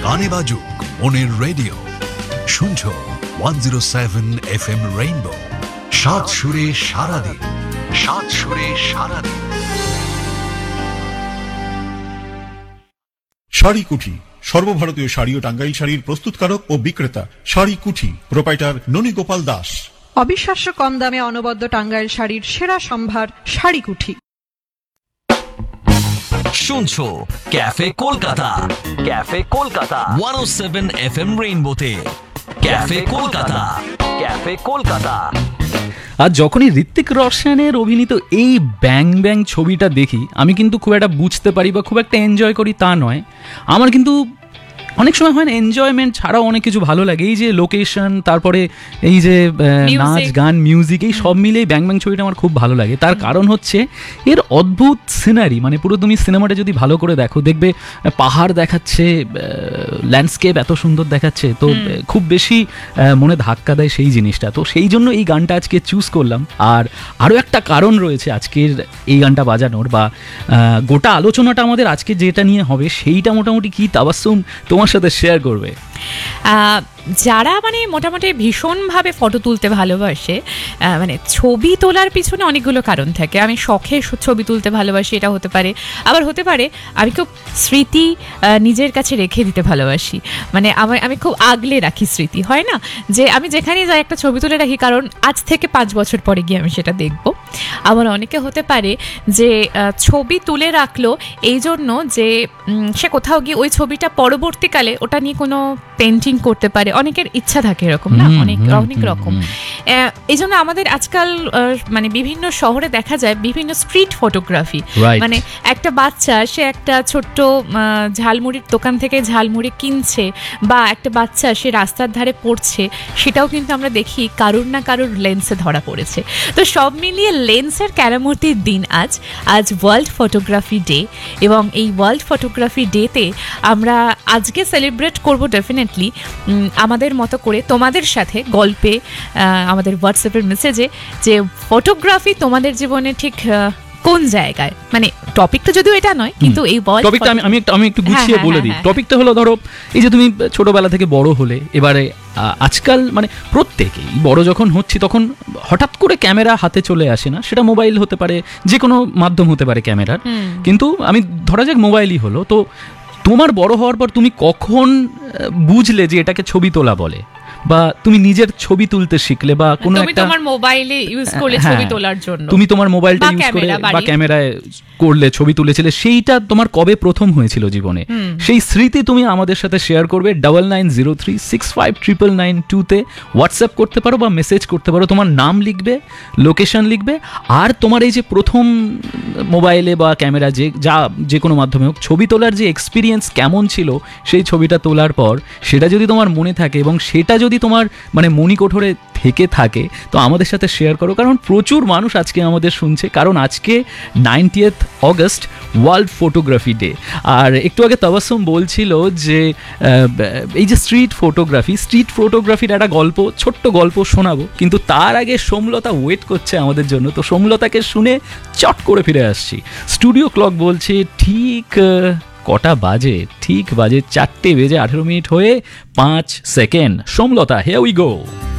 কানে বাজুক মনের রেডিও, শুনছো 107 FM রেইনবো, সাত সুরে সারাদিন, সাত সুরে সারাদিন। শাড়ি কুঠি, সর্বভারতীয় শাড়ি ও টাঙ্গাইল শাড়ির প্রস্তুতকারক ও বিক্রেতা। শাড়ি কুঠি, প্রোপাইটার ননী গোপাল দাস। অবিশ্বাস্য কম দামে অনবদ্য টাঙ্গাইল শাড়ির সেরা সম্ভার শাড়ি কুঠি। শুনছো cafe Kolkata, cafe Kolkata 107 FM রেইনবোতে। Cafe Kolkata, cafe Kolkata. আর যখনই ঋত্বিক রোশনের অভিনীত এই ব্যাং ব্যাং ছবিটা দেখি, আমি কিন্তু খুব একটা বুঝতে পারি বা খুব একটা এনজয় করি তা নয়। আমার কিন্তু অনেক সময় হয় না, এনজয়মেন্ট ছাড়াও অনেক কিছু ভালো লাগে। এই যে লোকেশন, তারপরে এই যে নাচ গান মিউজিক, এই সব মিলেই ব্যাং ব্যাং ছবিটা আমার খুব ভালো লাগে। তার কারণ হচ্ছে এর অদ্ভুত সিনারি। মানে পুরো তুমি সিনেমাটা যদি ভালো করে দেখো, দেখবে পাহাড় দেখাচ্ছে, ল্যান্ডস্কেপ এত সুন্দর দেখাচ্ছে, তো খুব বেশি মনে ধাক্কা দেয় সেই জিনিসটা। তো সেই জন্য এই গানটা আজকে চুজ করলাম। আর আরও একটা কারণ রয়েছে আজকের এই গানটা বাজানোর, বা গোটা আলোচনাটা আমাদের আজকে যেটা নিয়ে হবে সেইটা মোটামুটি কি তাবাসসুম তোমার সাথে শেয়ার করবে। যারা মানে মোটামুটি ভীষণভাবে ফটো তুলতে ভালোবাসে, মানে ছবি তোলার পিছনে অনেকগুলো কারণ থাকে। আমি শখে ছবি তুলতে ভালোবাসি, এটা হতে পারে। আবার হতে পারে আমি খুব স্মৃতি নিজের কাছে রেখে দিতে ভালোবাসি, মানে আমি খুব আগলে রাখি স্মৃতি। হয় না যে আমি যেখানেই যাই একটা ছবি তুলে রাখি, কারণ আজ থেকে 5 বছর পরে গিয়ে আমি সেটা দেখব। আবার অনেকে হতে পারে যে ছবি তুলে রাখলো এই জন্য যে সে কোথাও গিয়ে ওই ছবিটা পরবর্তীকালে ওটা নিয়ে কোনো পেন্টিং করতে পারে। অনেকের ইচ্ছা থাকে এরকম, না অনেক অনেক রকম। এই জন্য আমাদের আজকাল মানে বিভিন্ন শহরে দেখা যায় বিভিন্ন স্ট্রিট ফটোগ্রাফি। মানে একটা বাচ্চা সে একটা ছোট্ট ঝালমুড়ির দোকান থেকে ঝালমুড়ি কিনছে, বা একটা বাচ্চা সে রাস্তার ধারে পড়ছে, সেটাও কিন্তু আমরা দেখি কারুর না কারুর লেন্সে ধরা পড়েছে। তো সব মিলিয়ে লেন্সের কেরামতির দিন আজ ওয়ার্ল্ড ফটোগ্রাফি ডে। এবং এই ওয়ার্ল্ড ফটোগ্রাফি ডেতে আমরা আজকে সেলিব্রেট করব ডেফিনেটলি আমাদের মতো করে, তোমাদের সাথে গল্পে, আমাদের হোয়াটসঅ্যাপের মেসেজে, যে ফটোগ্রাফি তোমাদের জীবনে ঠিক কোন জায়গায়। মানে টপিকটা যদিও এটা নয়, কিন্তু এই টপিকটা আমি একটু গুছিয়ে বলে দিই। টপিকটা হলো, ধরো এই যে তুমি ছোটবেলা থেকে বড় হলে, এবারে আজকাল মানে প্রত্যেকেই বড় যখন হচ্ছি তখন হঠাৎ করে ক্যামেরা হাতে চলে আসে না। সেটা মোবাইল হতে পারে, যে কোনো মাধ্যম হতে পারে ক্যামেরার। কিন্তু আমি ধরা যাক মোবাইলই হলো, তো তোমার বড় হওয়ার পর তুমি কখন বুঝলে যে এটাকে ছবি তোলা বলে, বা তুমি নিজের ছবি তুলতে শিখলে, বা কোনো একটা তোমার মোবাইলে ইউজ করলে ছবি তোলার জন্য, তুমি তোমার মোবাইলটা ইউজ করে বা ক্যামেরায় করলে ছবি তুলেছিলে, সেইটা তোমার কবে প্রথম হয়েছিল জীবনে, সেই স্মৃতি তুমি আমাদের সাথে শেয়ার করবে। 9903659992 হোয়াটসঅ্যাপ করতে পারো বা মেসেজ করতে পারো। তোমার নাম লিখবে, লোকেশন লিখবে, আর তোমার এই যে প্রথম মোবাইলে বা ক্যামেরা যে কোনো মাধ্যমে হোক ছবি তোলার যে এক্সপিরিয়েন্স কেমন ছিল সেই ছবিটা তোলার পর, সেটা যদি তোমার মনে থাকে এবং সেটা যদি তোমার মানে মণিকোঠরে থেকে থাকে, তো আমাদের সাথে শেয়ার করো। কারণ প্রচুর মানুষ আজকে আমাদের শুনছে, কারণ আজকে 90th August world photography day. আর একটু আগে তাবাসসুম বলছিল যে এই যে স্ট্রিট ফটোগ্রাফির একটা গল্প, ছোট্ট গল্প শোনাবো, কিন্তু তার আগে সোমলতা ওয়েট করছে আমাদের জন্য। তো সোমলতাকে শুনে চট করে ফিরে আসছি। স্টুডিও ক্লক বলছে ঠিক কটা বাজে? ঠিক বাজে 4:18 হয়ে 5 second. Somlata, here we go.